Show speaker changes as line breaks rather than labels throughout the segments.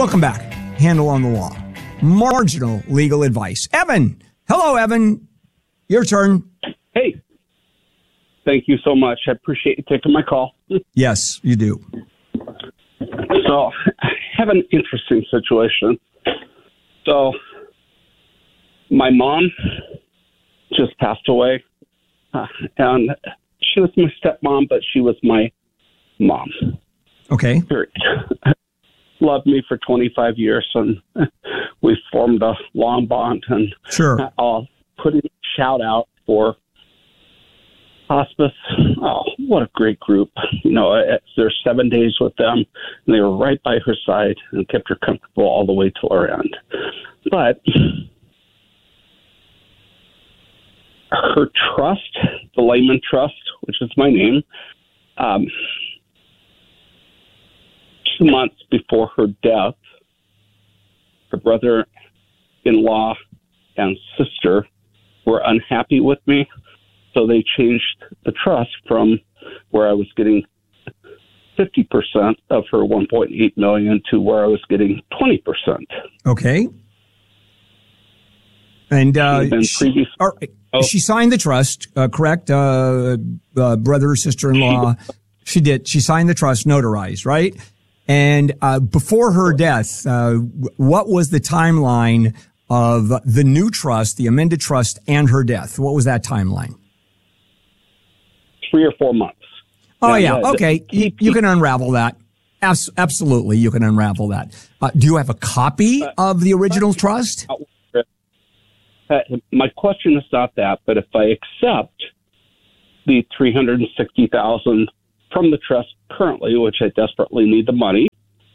Welcome back. Handle on the Law. Marginal legal advice. Evan. Hello, Evan. Your turn.
Hey. Thank you so much. I appreciate you taking my call.
Yes, you do.
So I have an interesting situation. So my mom just passed away. And she was my stepmom, but she was my mom.
Okay.
Period. Loved me for 25 years, and we formed a long bond. And
sure.
I'll put in a shout out for hospice. Oh, what a great group. You know, there's 7 days with them, and they were right by her side and kept her comfortable all the way till her end. But her trust, the Lehman Trust, which is my name, 2 months before her death, her brother-in-law and sister were unhappy with me, so they changed the trust from where I was getting 50% of her $1.8 million to where I was getting 20%.
Okay. And she signed the trust, correct? Brother or sister-in-law. She did. She signed the trust, notarized, right? And before her death, what was the timeline of the new trust, the amended trust, and her death? What was that timeline?
3 or 4 months.
Oh, yeah. Okay. You can unravel that. Absolutely. You can unravel that. Do you have a copy of the original trust?
My question is not that, but if I accept the $360,000 from the trust currently, which I desperately need the money,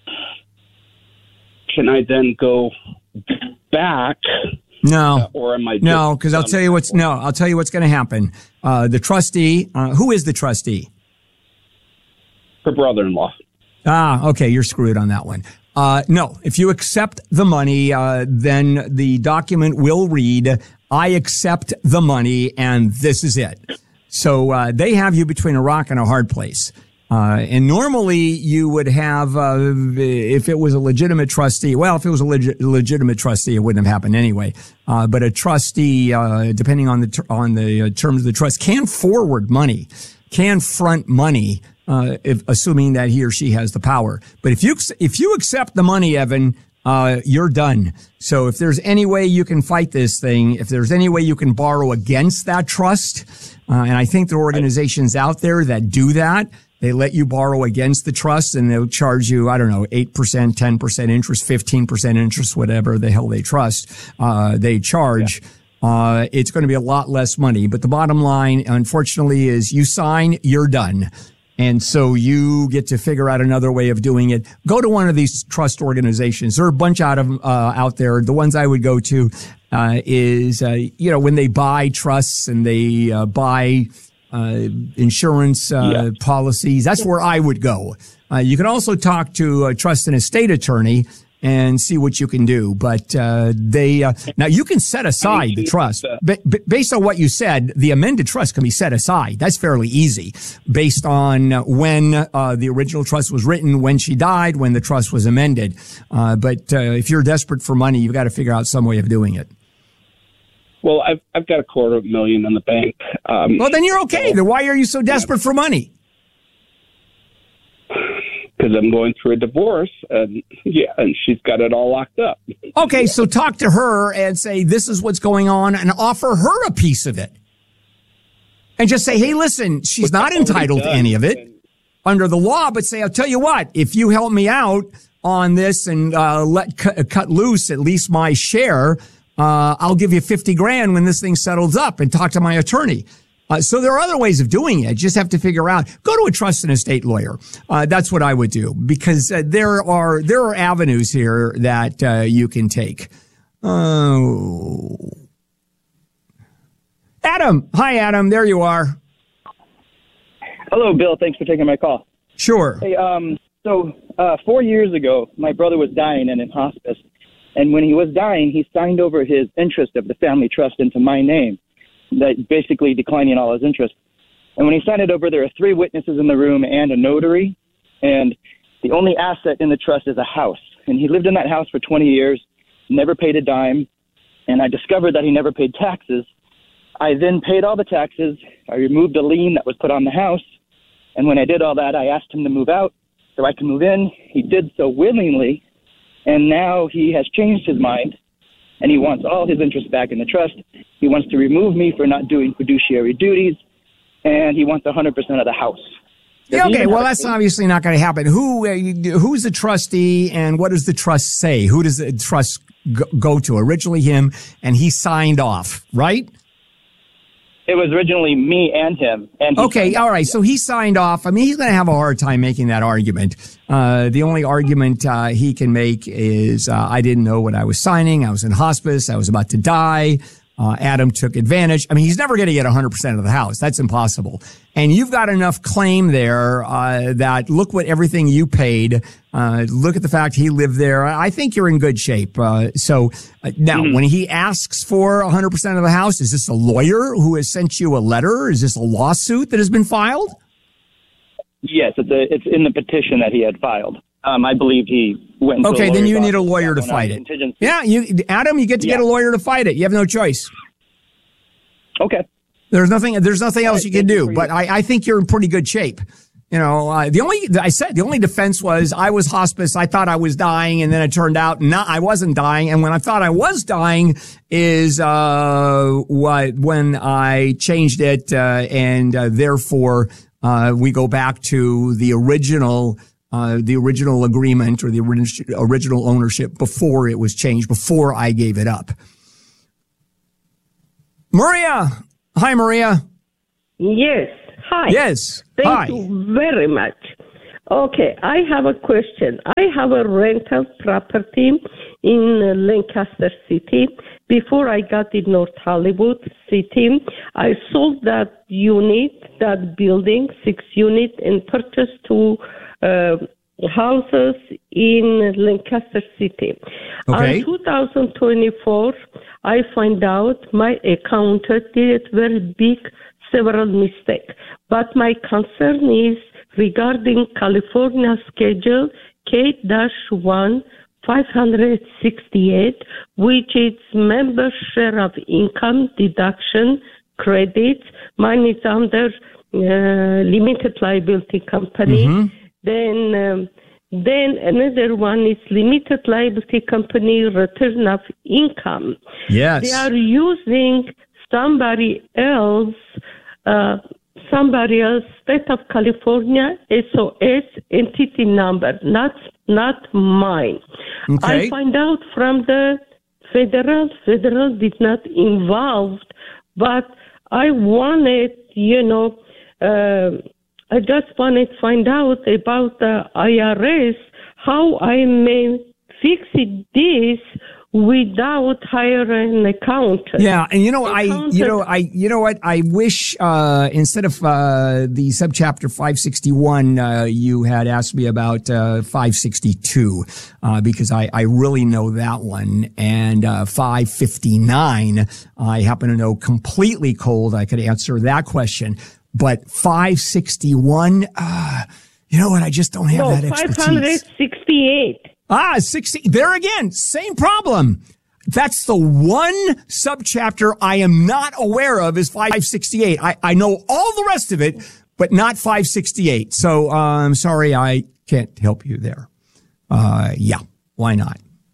can I then go back?
No,
or am I?
No, because I'll tell you what's going to happen. The trustee, who is the trustee?
Her brother-in-law.
Okay, you're screwed on that one. No, if you accept the money, then the document will read, I accept the money, and this is it. So they have you between a rock and a hard place. And normally you would have, if it was a legitimate trustee, well, if it was a legitimate trustee, it wouldn't have happened anyway. But a trustee, depending on the terms of the trust, can forward money, can front money, assuming that he or she has the power. But if you accept the money, Evan, you're done. So if there's any way you can fight this thing, if there's any way you can borrow against that trust, and I think there are organizations out there that do that. They let you borrow against the trust, and they'll charge you, 8%, 10% interest, 15% interest, whatever the hell they they charge. Yeah. It's going to be a lot less money. But the bottom line, unfortunately, is you sign, you're done. And so you get to figure out another way of doing it. Go to one of these trust organizations. There are a bunch out there. The ones I would go to is when they buy trusts and they buy insurance policies. That's where I would go. You can also talk to a trust and estate attorney and see what you can do. But now you can set aside the trust. Based on what you said, the amended trust can be set aside. That's fairly easy based on when the original trust was written, when she died, when the trust was amended. But if you're desperate for money, you've got to figure out some way of doing it.
Well, I've got $250,000 in the bank.
Well, then you're okay. Then why are you so desperate for money?
Because I'm going through a divorce, and she's got it all locked up.
Okay, so talk to her and say, this is what's going on, and offer her a piece of it. And just say, hey, listen, she's not entitled to any of it under the law, but say, I'll tell you what, if you help me out on this and cut loose at least my share, I'll give you $50,000 when this thing settles up, and talk to my attorney. So there are other ways of doing it. Just have to figure out. Go to a trust and estate lawyer. That's what I would do, because there are avenues here that you can take. Oh, Adam. Hi, Adam. There you are.
Hello, Bill. Thanks for taking my call.
Sure.
Hey, so 4 years ago, my brother was dying and in hospice. And when he was dying, he signed over his interest of the family trust into my name, that basically declining all his interest. And when he signed it over, there are 3 witnesses in the room and a notary. And the only asset in the trust is a house. and he lived in that house for 20 years, never paid a dime, and I discovered that he never paid taxes. I then paid all the taxes. I removed a lien that was put on the house, and when I did all that, I asked him to move out so I could move in. He did so willingly, and now he has changed his mind, and he wants all his interest back in the trust. He wants to remove me for not doing fiduciary duties, and he wants 100% of the house.
Yeah, okay, well, that's obviously not going to happen. Who's the trustee, and what does the trust say? Who does the trust go to? Originally him, and he signed off, right?
It was originally me and him. And
okay, all right. So he signed off. I mean, he's going to have a hard time making that argument. The only argument he can make is I didn't know what I was signing. I was in hospice. I was about to die. Adam took advantage. I mean, he's never going to get 100% of the house. That's impossible. And you've got enough claim there that look what everything you paid. Look at the fact he lived there. I think you're in good shape. So now, when he asks for 100% of the house, is this a lawyer who has sent you a letter? Is this a lawsuit that has been filed?
Yes, it's in the petition that he had filed. I believe he went.
Okay, then you need a lawyer to fight it. Yeah, Adam, you get to get a lawyer to fight it. You have no choice.
Okay.
There's nothing else you can do. But I think you're in pretty good shape. You know, the only defense was I was hospice. I thought I was dying, and then it turned out I wasn't dying. And when I thought I was dying is when I changed it, and therefore we go back to the original agreement or the original ownership before it was changed, before I gave it up. Maria. Hi, Maria.
Yes. Hi.
Yes.
Thank you very much. Okay. I have a question. I have a rental property in Lancaster City. Before I got in North Hollywood City, I sold that building, 6 units, and purchased 2 houses in Lancaster City.
Okay.
In 2024, I find out my accountant did very big, several mistakes. But my concern is regarding California Schedule K-1 568, which is member share of income deduction credits. Mine is under limited liability company.
Mm-hmm.
Then another one is limited liability company return of income.
Yes.
They are using somebody else, state of California SOS entity number, not mine.
Okay.
I find out from the federal did not involved, but I wanted, I just wanted to find out about the IRS, how I may fix this without hiring an accountant.
Yeah, and I wish instead of the subchapter 561, you had asked me about 562 because I really know that one, and 559 I happen to know completely cold. I could answer that question. But 561, you know what? I just don't have that expertise.
568.
60. There again, same problem. That's the one subchapter I am not aware of is 568. I know all the rest of it, but not 568. So I'm sorry, I can't help you there. Yeah, why not?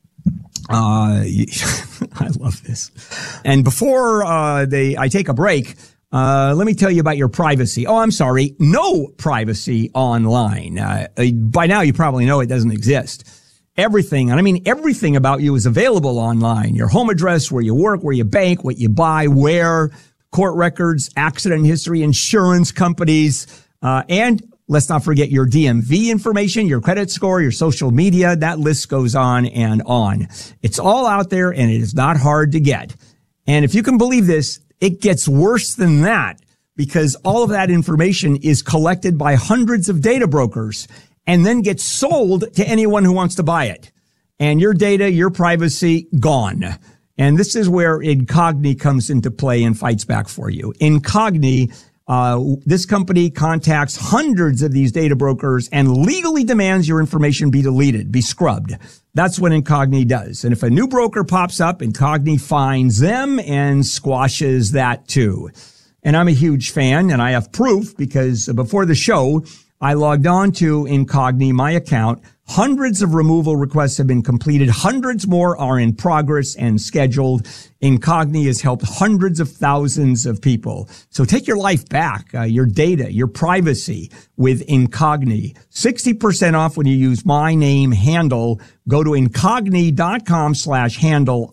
I love this. And before I take a break, let me tell you about your privacy. Oh, I'm sorry. No privacy online. By now, you probably know it doesn't exist. Everything, and I mean everything about you is available online. Your home address, where you work, where you bank, what you buy, where, court records, accident history, insurance companies, and let's not forget your DMV information, your credit score, your social media. That list goes on and on. It's all out there, and it is not hard to get. And if you can believe this, it gets worse than that, because all of that information is collected by hundreds of data brokers and then gets sold to anyone who wants to buy it. And your data, your privacy, gone. And this is where Incogni comes into play and fights back for you. Incogni This company contacts hundreds of these data brokers and legally demands your information be deleted, be scrubbed. That's what Incogni does. And if a new broker pops up, Incogni finds them and squashes that too. And I'm a huge fan, and I have proof because before the show, I logged on to Incogni, my account. Hundreds of removal requests have been completed. Hundreds more are in progress and scheduled. Incogni has helped hundreds of thousands of people. So take your life back, your data, your privacy with Incogni. 60% off when you use my name, Handel. Go to incogni.com/handle,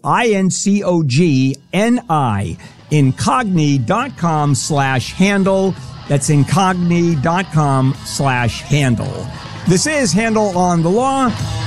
INCOGNI, incogni.com/handle. That's incogni.com/handle. This is Handel on the Law.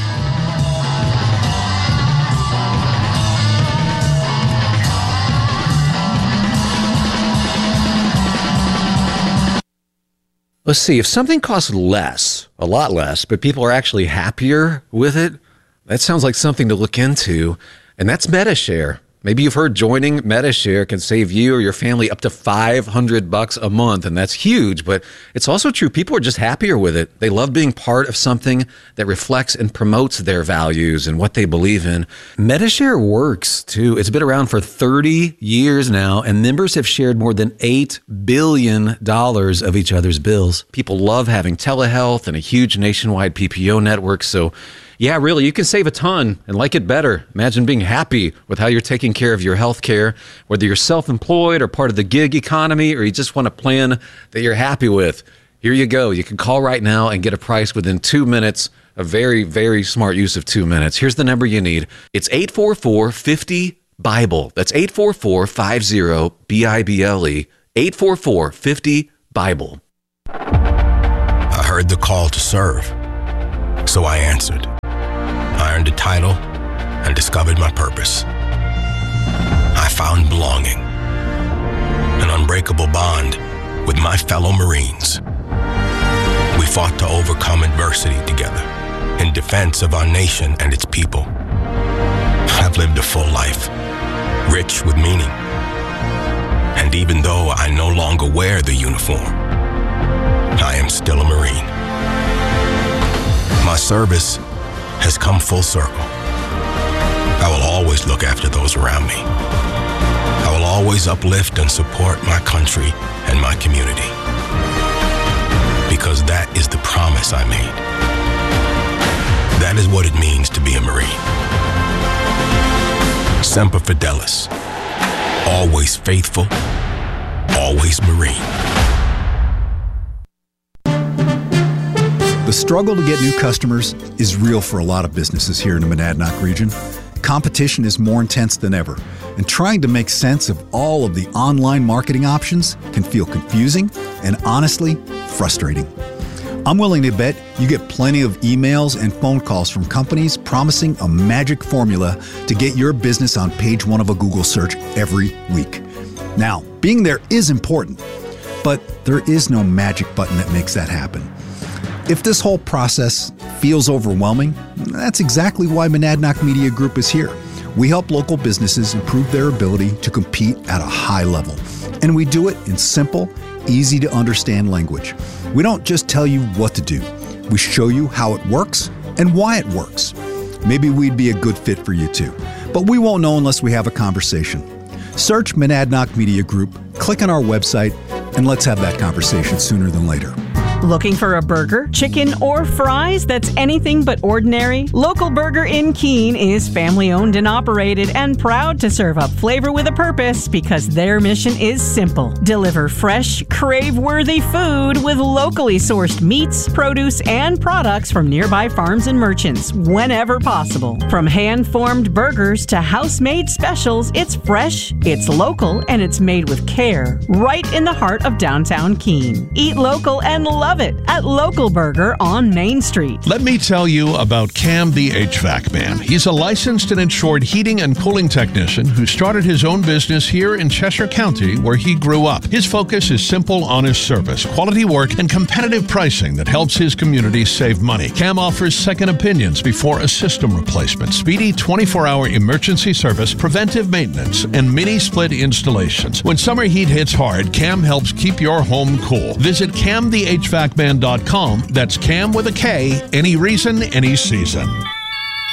Let's see, if something costs less, a lot less, but people are actually happier with it, that sounds like something to look into, and that's Medi-Share. Maybe you've heard joining Medi-Share can save you or your family up to $500 a month, and that's huge, but it's also true. People are just happier with it. They love being part of something that reflects and promotes their values and what they believe in. Medi-Share works, too. It's been around for 30 years now, and members have shared more than $8 billion of each other's bills. People love having telehealth and a huge nationwide PPO network, so yeah, really, you can save a ton and like it better. Imagine being happy with how you're taking care of your health care, whether you're self-employed or part of the gig economy, or you just want a plan that you're happy with. Here you go. You can call right now and get a price within 2 minutes. A very, very smart use of 2 minutes. Here's the number you need. It's 844-50-BIBLE. That's 844-50-BIBLE. 844-50-BIBLE.
I heard the call to serve, so I answered. I earned a title and discovered my purpose. I found belonging, an unbreakable bond with my fellow Marines. We fought to overcome adversity together in defense of our nation and its people. I've lived a full life, rich with meaning. And even though I no longer wear the uniform, I am still a Marine. My service has come full circle. I will always look after those around me. I will always uplift and support my country and my community. Because that is the promise I made. That is what it means to be a Marine. Semper Fidelis. Always faithful, always Marine.
The struggle to get new customers is real for a lot of businesses here in the Monadnock region. Competition is more intense than ever, and trying to make sense of all of the online marketing options can feel confusing and honestly frustrating. I'm willing to bet you get plenty of emails and phone calls from companies promising a magic formula to get your business on page 1 of a Google search every week. Now, being there is important, but there is no magic button that makes that happen. If this whole process feels overwhelming, that's exactly why Monadnock Media Group is here. We help local businesses improve their ability to compete at a high level. And we do it in simple, easy to understand language. We don't just tell you what to do. We show you how it works and why it works. Maybe we'd be a good fit for you too, but we won't know unless we have a conversation. Search Monadnock Media Group, click on our website, and let's have that conversation sooner than later.
Looking for a burger, chicken, or fries that's anything but ordinary? Local Burger in Keene is family-owned and operated and proud to serve up flavor with a purpose because their mission is simple. Deliver fresh, crave-worthy food with locally sourced meats, produce, and products from nearby farms and merchants whenever possible. From hand-formed burgers to house-made specials, it's fresh, it's local, and it's made with care right in the heart of downtown Keene. Eat local and love love it at Local Burger on Main Street.
Let me tell you about Cam the HVAC Man. He's a licensed and insured heating and cooling technician who started his own business here in Cheshire County, where he grew up. His focus is simple, honest service, quality work, and competitive pricing that helps his community save money. Cam offers second opinions before a system replacement, speedy 24-hour emergency service, preventive maintenance, and mini split installations. When summer heat hits hard, Cam helps keep your home cool. Visit CamTheHVACman.com. That's Cam with a K, any reason, any season.